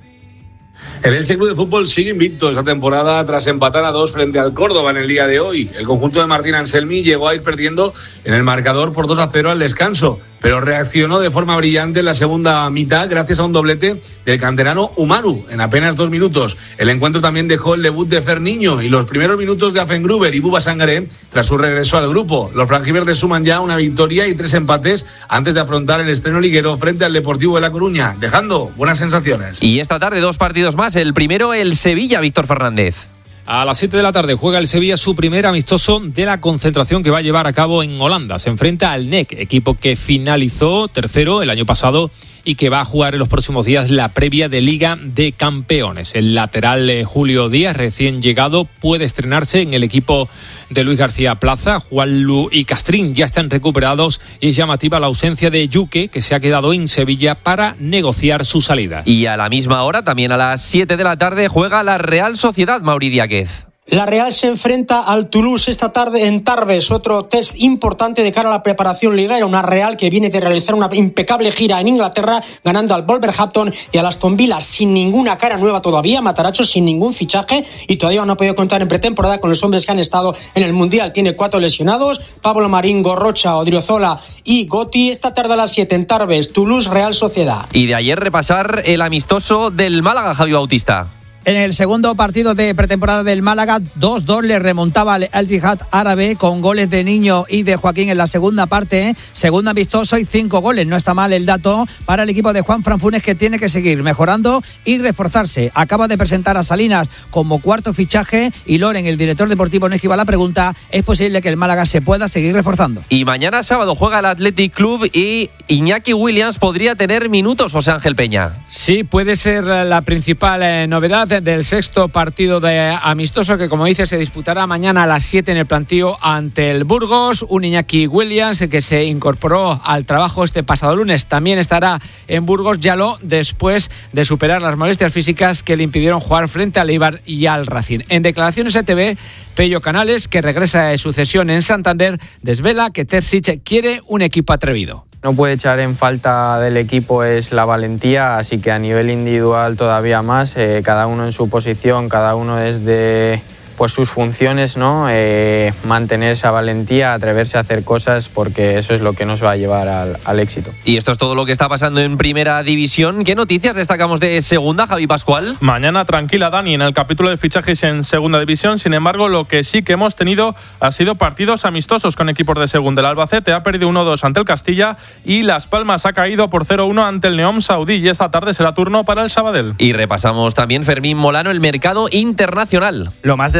El Elche Club de Fútbol sigue invicto esta temporada tras empatar a dos frente al Córdoba en el día de hoy. El conjunto de Martín Anselmi llegó a ir perdiendo en el marcador por dos a cero al descanso, pero reaccionó de forma brillante en la segunda mitad gracias a un doblete del canterano Umaru en apenas dos minutos. El encuentro también dejó el debut de Ferniño y los primeros minutos de Afengruber y Buba Sangaré tras su regreso al grupo. Los franjiverdes suman ya una victoria y tres empates antes de afrontar el estreno liguero frente al Deportivo de La Coruña, dejando buenas sensaciones. Y esta tarde dos partidos más. El primero, el Sevilla, Víctor Fernández. A las siete de la tarde juega el Sevilla su primer amistoso de la concentración que va a llevar a cabo en Holanda. Se enfrenta al N E C, equipo que finalizó tercero el año pasado y que va a jugar en los próximos días la previa de Liga de Campeones. El lateral eh, Julio Díaz, recién llegado, puede estrenarse en el equipo de Luis García Plaza. Juanlu y Castrín ya están recuperados y es llamativa la ausencia de Yuque, que se ha quedado en Sevilla para negociar su salida. Y a la misma hora, también a las siete de la tarde, juega la Real Sociedad, Mauri Díaz. La Real se enfrenta al Toulouse esta tarde en Tarbes, otro test importante de cara a la preparación liguera. Una Real que viene de realizar una impecable gira en Inglaterra, ganando al Wolverhampton y al Aston Villa sin ninguna cara nueva todavía, Matarazzo sin ningún fichaje y todavía no ha podido contar en pretemporada con los hombres que han estado en el Mundial. Tiene cuatro lesionados, Pablo Marín, Gorrocha, Odriozola y Gotti. Esta tarde a las siete en Tarbes, Toulouse, Real Sociedad. Y de ayer repasar el amistoso del Málaga, Javi Bautista. En el segundo partido de pretemporada del Málaga, dos dos le remontaba al Al-Jihad árabe con goles de Niño y de Joaquín en la segunda parte. Segundo amistoso y cinco goles. No está mal el dato para el equipo de Juan Fran Funes, que tiene que seguir mejorando y reforzarse. Acaba de presentar a Salinas como cuarto fichaje y Loren, el director deportivo, no esquiva la pregunta. ¿Es posible que el Málaga se pueda seguir reforzando? Y mañana sábado juega el Athletic Club y Iñaki Williams podría tener minutos, José Ángel Peña. Sí, puede ser la principal eh, novedad del sexto partido de amistoso que, como dice, se disputará mañana a las siete en el plantío ante el Burgos. Un Iñaki Williams que se incorporó al trabajo este pasado lunes también estará en Burgos, ya lo después de superar las molestias físicas que le impidieron jugar frente al Eibar y al Racing. En declaraciones a T V, Pello Canales, que regresa de su cesión en Santander, desvela que Terzic quiere un equipo atrevido. No puede echar en falta del equipo es la valentía, así que a nivel individual todavía más, eh, cada uno en su posición, cada uno desde pues sus funciones, ¿no? Eh, mantener esa valentía, atreverse a hacer cosas, porque eso es lo que nos va a llevar al, al éxito. Y esto es todo lo que está pasando en Primera División. ¿Qué noticias destacamos de Segunda, Javi Pascual? Mañana tranquila, Dani, en el capítulo de fichajes en Segunda División. Sin embargo, lo que sí que hemos tenido ha sido partidos amistosos con equipos de Segunda. El Albacete ha perdido uno dos ante el Castilla y Las Palmas ha caído por cero uno ante el Neom Saudí, y esta tarde será turno para el Sabadell. Y repasamos también, Fermín Molano, el mercado internacional. Lo más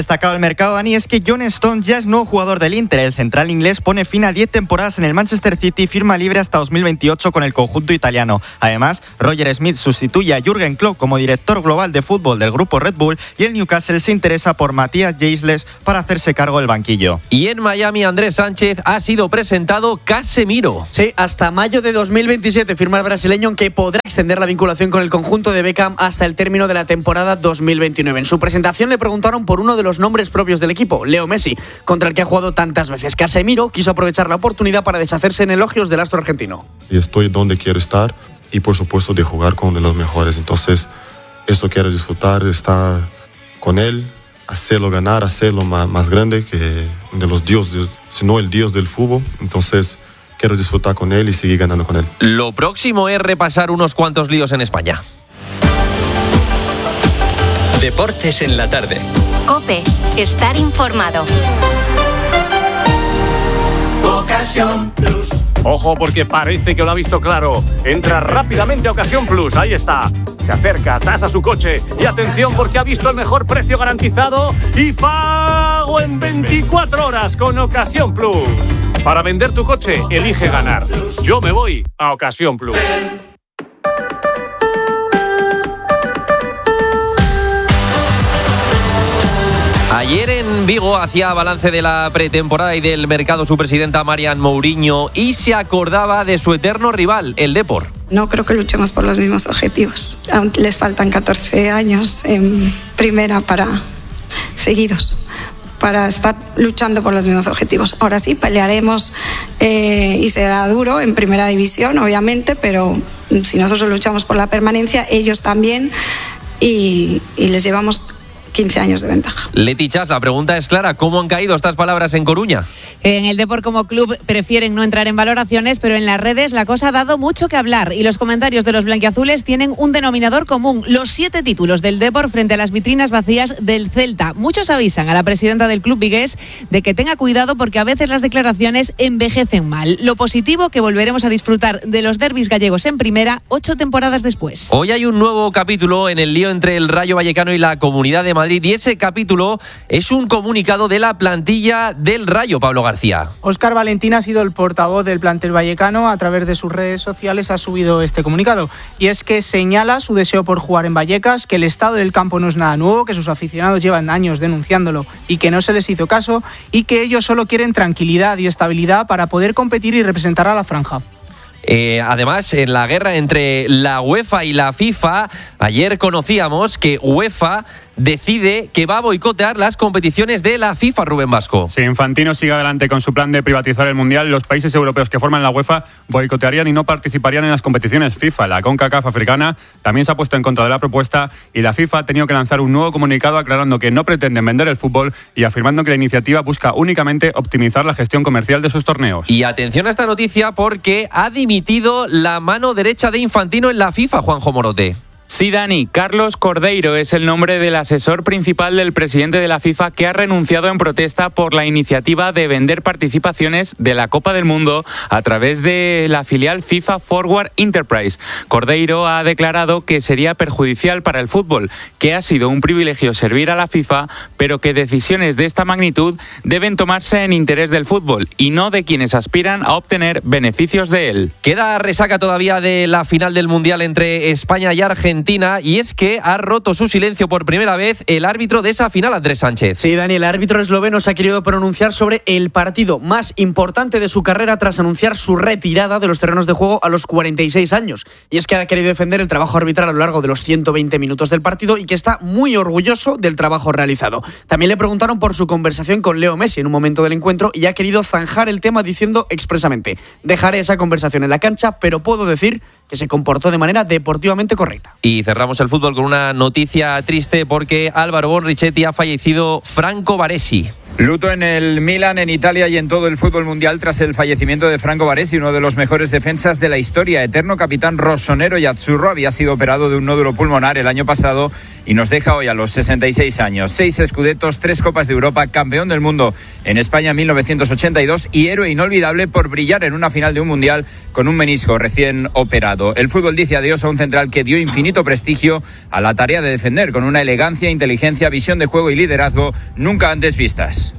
destacado del mercado, Dani, es que John Stones ya es nuevo jugador del Inter. El central inglés pone fin a diez temporadas en el Manchester City y firma libre hasta dos mil veintiocho con el conjunto italiano. Además, Roger Smith sustituye a Jürgen Klopp como director global de fútbol del grupo Red Bull y el Newcastle se interesa por Matías Geisles para hacerse cargo del banquillo. Y en Miami, Andrés Sánchez ha sido presentado Casemiro. Sí, hasta mayo de dos mil veintisiete firma el brasileño, aunque podrá extender la vinculación con el conjunto de Beckham hasta el término de la temporada dos mil veintinueve. En su presentación le preguntaron por uno de los nombres propios del equipo, Leo Messi, contra el que ha jugado tantas veces. Casemiro quiso aprovechar la oportunidad para deshacerse en elogios del astro argentino. Y estoy donde quiero estar y por supuesto de jugar con uno de los mejores. Entonces, esto quiero disfrutar, estar con él, hacerlo ganar, hacerlo más, más grande que de los dioses, sino el dios del fútbol. Entonces, quiero disfrutar con él y seguir ganando con él. Lo próximo es repasar unos cuantos líos en España. Deportes en la tarde. COPE, estar informado. Ocasión Plus. Ojo, porque parece que lo ha visto claro. Entra rápidamente a Ocasión Plus. Ahí está. Se acerca, tasa su coche. Y atención, porque ha visto el mejor precio garantizado y pago en veinticuatro horas con Ocasión Plus. Para vender tu coche, elige ganar. Yo me voy a Ocasión Plus. Ayer en Vigo hacía balance de la pretemporada y del mercado su presidenta Marian Mourinho y se acordaba de su eterno rival, el Depor. No creo que luchemos por los mismos objetivos. Aún les faltan catorce años en primera para seguidos para estar luchando por los mismos objetivos. Ahora sí, pelearemos eh, y será duro en primera división, obviamente, pero si nosotros luchamos por la permanencia, ellos también, y, y les llevamos quince años de ventaja. Leti Chas, la pregunta es clara. ¿Cómo han caído estas palabras en Coruña? En el Depor como club prefieren no entrar en valoraciones, pero en las redes la cosa ha dado mucho que hablar y los comentarios de los blanquiazules tienen un denominador común: los siete títulos del Depor frente a las vitrinas vacías del Celta. Muchos avisan a la presidenta del club vigués de que tenga cuidado porque a veces las declaraciones envejecen mal. Lo positivo, que volveremos a disfrutar de los derbis gallegos en primera ocho temporadas después. Hoy hay un nuevo capítulo en el lío entre el Rayo Vallecano y la Comunidad de Madrid. Y ese capítulo es un comunicado de la plantilla del Rayo, Pablo García. Óscar Valentín ha sido el portavoz del plantel vallecano. A través de sus redes sociales ha subido este comunicado. Y es que señala su deseo por jugar en Vallecas, que el estado del campo no es nada nuevo, que sus aficionados llevan años denunciándolo y que no se les hizo caso, y que ellos solo quieren tranquilidad y estabilidad para poder competir y representar a la franja. Eh, además, en la guerra entre la UEFA y la FIFA, ayer conocíamos que UEFA decide que va a boicotear las competiciones de la FIFA, Rubén Vasco. Si Infantino sigue adelante con su plan de privatizar el Mundial, los países europeos que forman la UEFA boicotearían y no participarían en las competiciones FIFA. La CONCACAF africana también se ha puesto en contra de la propuesta y la FIFA ha tenido que lanzar un nuevo comunicado aclarando que no pretenden vender el fútbol y afirmando que la iniciativa busca únicamente optimizar la gestión comercial de sus torneos. Y atención a esta noticia porque ha dimitido la mano derecha de Infantino en la FIFA, Juanjo Morote. Sí, Dani, Carlos Cordeiro es el nombre del asesor principal del presidente de la FIFA, que ha renunciado en protesta por la iniciativa de vender participaciones de la Copa del Mundo a través de la filial FIFA Forward Enterprise. Cordeiro ha declarado que sería perjudicial para el fútbol, que ha sido un privilegio servir a la FIFA, pero que decisiones de esta magnitud deben tomarse en interés del fútbol y no de quienes aspiran a obtener beneficios de él. Queda resaca todavía de la final del Mundial entre España y Argentina. Y es que ha roto su silencio por primera vez el árbitro de esa final, Andrés Sánchez. Sí, Dani, el árbitro esloveno se ha querido pronunciar sobre el partido más importante de su carrera tras anunciar su retirada de los terrenos de juego a los cuarenta y seis años. Y es que ha querido defender el trabajo arbitral a lo largo de los ciento veinte minutos del partido y que está muy orgulloso del trabajo realizado. También le preguntaron por su conversación con Leo Messi en un momento del encuentro y ha querido zanjar el tema diciendo expresamente: dejaré esa conversación en la cancha, pero puedo decir que se comportó de manera deportivamente correcta. Y cerramos el fútbol con una noticia triste porque Álvaro Bonrichetti ha fallecido Franco Baresi. Luto en el Milan, en Italia y en todo el fútbol mundial tras el fallecimiento de Franco Baresi, uno de los mejores defensas de la historia. Eterno capitán rossonero y azzurro, había sido operado de un nódulo pulmonar el año pasado y nos deja hoy a los sesenta y seis años. Seis escudetos, tres Copas de Europa, campeón del mundo en España en mil novecientos ochenta y dos y héroe inolvidable por brillar en una final de un mundial con un menisco recién operado. pasado. El fútbol dice adiós a un central que dio infinito prestigio a la tarea de defender con una elegancia, inteligencia, visión de juego y liderazgo nunca antes vistas.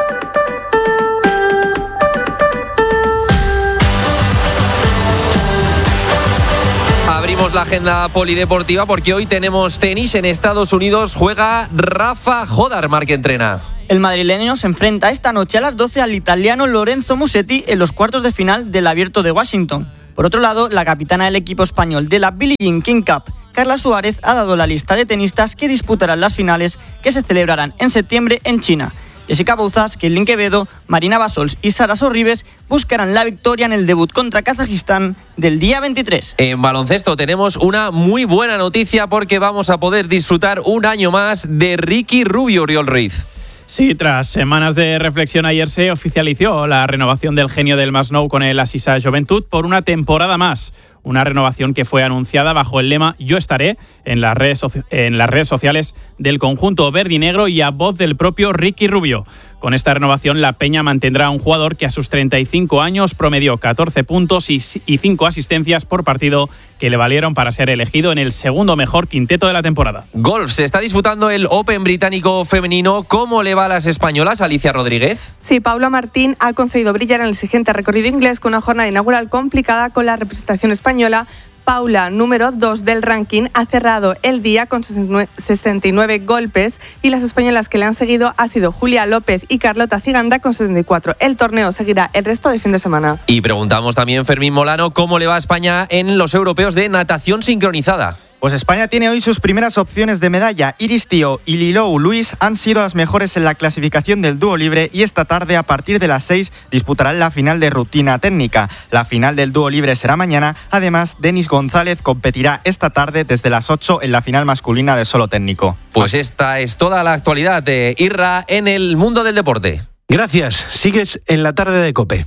Abrimos la agenda polideportiva porque hoy tenemos tenis en Estados Unidos. Juega Rafa Jodar, Marc entrena. El madrileño se enfrenta esta noche a las doce al italiano Lorenzo Musetti en los cuartos de final del Abierto de Washington. Por otro lado, la capitana del equipo español de la Billie Jean King Cup, Carla Suárez, ha dado la lista de tenistas que disputarán las finales que se celebrarán en septiembre en China. Jessica Bouzas, Kailin Quevedo, Marina Basols y Sara Sorribes buscarán la victoria en el debut contra Kazajistán del día veintitrés. En baloncesto tenemos una muy buena noticia porque vamos a poder disfrutar un año más de Ricky Rubio, Oriol Ruiz. Sí, tras semanas de reflexión ayer se oficializó la renovación del genio del Masnou con el Assisa Joventut por una temporada más. Una renovación que fue anunciada bajo el lema Yo estaré en las redes, soci- en las redes sociales del conjunto verdinegro y a voz del propio Ricky Rubio. Con esta renovación, la Peña mantendrá a un jugador que a sus treinta y cinco años promedió catorce puntos y cinco asistencias por partido que le valieron para ser elegido en el segundo mejor quinteto de la temporada. Golf, se está disputando el Open británico femenino. ¿Cómo le va a las españolas, Alicia Rodríguez? Sí, Paula Martín ha conseguido brillar en el siguiente recorrido inglés con una jornada inaugural complicada con la representación española. Paula, número dos del ranking, ha cerrado el día con sesenta y nueve golpes y las españolas que le han seguido ha sido Julia López y Carlota Ciganda con setenta y cuatro. El torneo seguirá el resto de fin de semana. Y preguntamos también, Fermín Molano, ¿cómo le va a España en los europeos de natación sincronizada? Pues España tiene hoy sus primeras opciones de medalla. Iris Tío y Lilou Luis han sido las mejores en la clasificación del dúo libre y esta tarde a partir de las seis disputarán la final de rutina técnica. La final del dúo libre será mañana. Además, Denis González competirá esta tarde desde las ocho en la final masculina de solo técnico. Pues esta es toda la actualidad de Irra en el mundo del deporte. Gracias. Sigues en la tarde de COPE.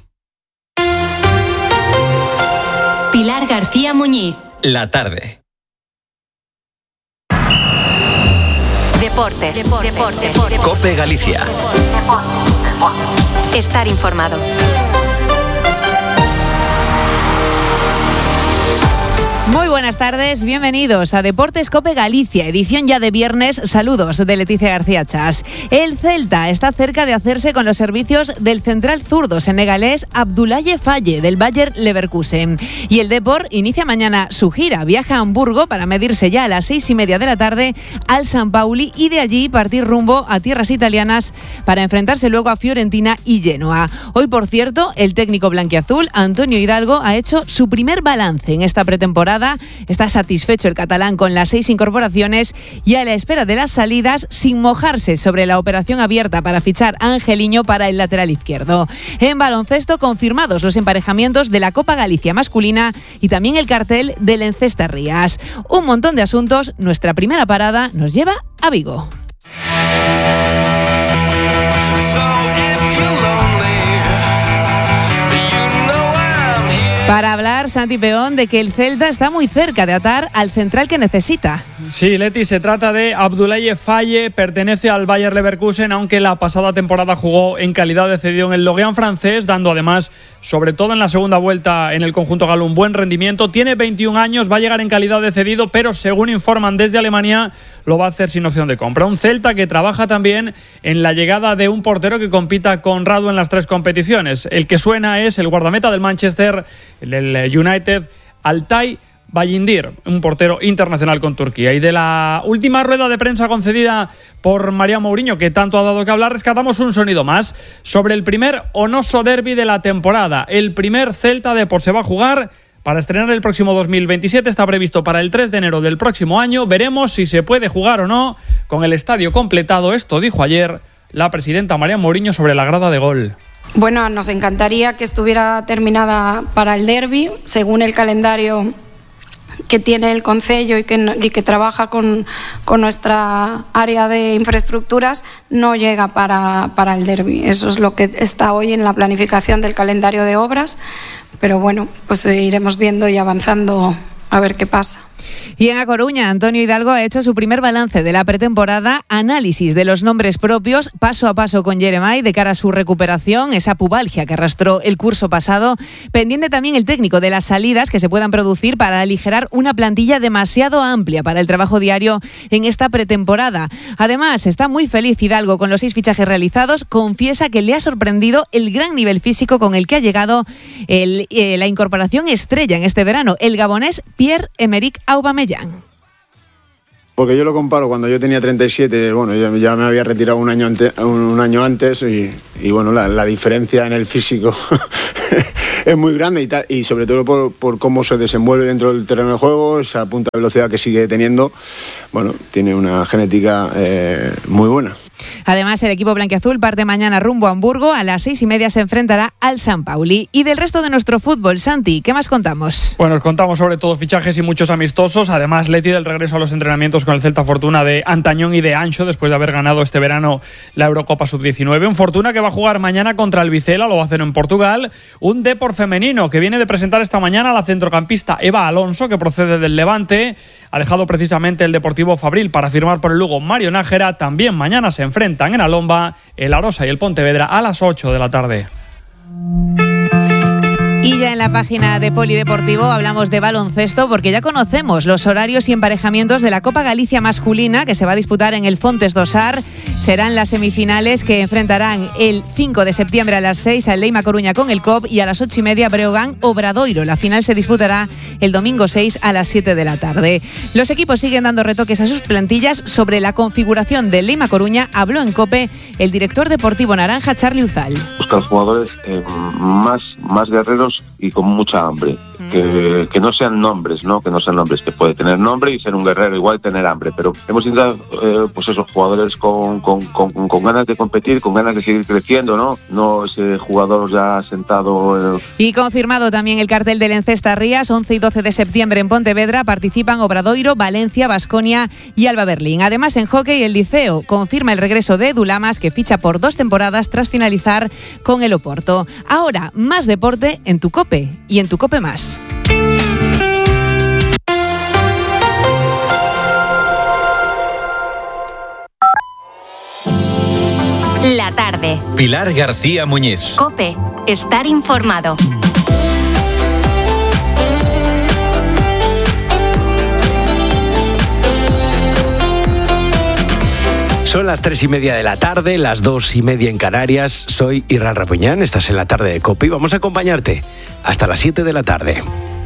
Pilar García Muñiz. La tarde. Deportes. Deportes. Deportes. Deportes. COPE Galicia. Estar informado. Muy buenas tardes, bienvenidos a Deportes COPE Galicia, edición ya de viernes. Saludos de Leticia García Chas. El Celta está cerca de hacerse con los servicios del central zurdo senegalés Abdoulaye Faye del Bayer Leverkusen. Y el Depor inicia mañana su gira, viaja a Hamburgo para medirse ya a las seis y media de la tarde al San Pauli y de allí partir rumbo a tierras italianas para enfrentarse luego a Fiorentina y Genoa. Hoy, por cierto, el técnico blanquiazul Antonio Hidalgo ha hecho su primer balance en esta pretemporada. Está satisfecho el catalán con las seis incorporaciones y a la espera de las salidas, sin mojarse sobre la operación abierta para fichar a Angeliño para el lateral izquierdo. En baloncesto, confirmados los emparejamientos de la Copa Galicia masculina y también el cartel del Encesta Rías. Un montón de asuntos. Nuestra primera parada nos lleva a Vigo. Para hablar, Santi Peón, de que el Celta está muy cerca de atar al central que necesita. Sí, Leti, se trata de Abdoulaye Faye, pertenece al Bayer Leverkusen, aunque la pasada temporada jugó en calidad de cedido en el Lorient francés, dando además, sobre todo en la segunda vuelta en el conjunto galo, un buen rendimiento. Tiene veintiún años, va a llegar en calidad de cedido, pero según informan desde Alemania, lo va a hacer sin opción de compra. Un Celta que trabaja también en la llegada de un portero que compita con Radu en las tres competiciones. El que suena es el guardameta del Manchester, el United, Altay Bayindir, un portero internacional con Turquía. Y de la última rueda de prensa concedida por María Mourinho, que tanto ha dado que hablar, rescatamos un sonido más sobre el primer Onoso Derby de la temporada. El primer Celta Depor se va a jugar para estrenar el próximo dos mil veintisiete. Está previsto para el tres de enero del próximo año. Veremos si se puede jugar o no con el estadio completado. Esto dijo ayer la presidenta María Mourinho sobre la grada de Gol. Bueno, nos encantaría que estuviera terminada para el derbi, según el calendario que tiene el concello y que, y que trabaja con, con nuestra área de infraestructuras, no llega para, para el derbi. Eso es lo que está hoy en la planificación del calendario de obras, pero bueno, pues iremos viendo y avanzando a ver qué pasa. Y en A Coruña, Antonio Hidalgo ha hecho su primer balance de la pretemporada, análisis de los nombres propios, paso a paso con Jeremai de cara a su recuperación, esa pubalgia que arrastró el curso pasado. Pendiente también el técnico de las salidas que se puedan producir para aligerar una plantilla demasiado amplia para el trabajo diario en esta pretemporada. Además, está muy feliz Hidalgo con los seis fichajes realizados. Confiesa que le ha sorprendido el gran nivel físico con el que ha llegado el, eh, la incorporación estrella en este verano, el gabonés Pierre-Emerick Aubameyang. Porque yo lo comparo cuando yo tenía treinta y siete, bueno, yo ya me había retirado un año, ante, un año antes y, y bueno, la, la diferencia en el físico es muy grande y, ta, y sobre todo por, por cómo se desenvuelve dentro del terreno de juego, esa punta de velocidad que sigue teniendo, bueno, tiene una genética eh, muy buena. Además, el equipo blanquiazul parte mañana rumbo a Hamburgo. A las seis y media se enfrentará al San Pauli. Y del resto de nuestro fútbol, Santi, ¿qué más contamos? Bueno, os contamos sobre todo fichajes y muchos amistosos. Además, Leti del regreso a los entrenamientos con el Celta Fortuna de Antañón y de Ancho, después de haber ganado este verano la Eurocopa sub diecinueve. Un Fortuna que va a jugar mañana contra el Vizela, lo va a hacer en Portugal. Un Depor femenino que viene de presentar esta mañana a la centrocampista Eva Alonso, que procede del Levante. Ha dejado precisamente el Deportivo Fabril para firmar por el Lugo Mario Nájera. También mañana se enfrentan en Alomba el Arosa y el Pontevedra a las ocho de la tarde. Y ya en la página de Polideportivo hablamos de baloncesto porque ya conocemos los horarios y emparejamientos de la Copa Galicia masculina que se va a disputar en el Fontes do Sar. Serán las semifinales que enfrentarán el cinco de septiembre a las seis al Leima Coruña con el C O P y a las ocho y media Breogán Obradoiro. La final se disputará el domingo seis a las siete de la tarde. Los equipos siguen dando retoques a sus plantillas. Sobre la configuración del Leima Coruña habló en COPE el director deportivo naranja Charly Uzal. Buscar jugadores eh, más, más guerreros y con mucha hambre, mm. que, que no sean nombres, ¿no? Que no sean nombres, que puede tener nombre y ser un guerrero igual tener hambre, pero hemos intentado eh, pues esos jugadores con, con, con, con ganas de competir, con ganas de seguir creciendo, ¿no? No ese jugador ya sentado. Eh. Y confirmado también el cartel del Encesta Rías, once y doce de septiembre en Pontevedra, participan Obradoiro, Valencia, Baskonia y Alba Berlín. Además, en hockey, el Liceo confirma el regreso de Edu Lamas, que ficha por dos temporadas tras finalizar con el Oporto. Ahora, más deporte en tu COPE y en tu COPE Más. La tarde. Pilar García Muñiz. COPE. Estar informado. Son las tres y media de la tarde, las dos y media en Canarias. Soy Irán Rapuñán, estás en la tarde de COPE y vamos a acompañarte hasta las siete de la tarde.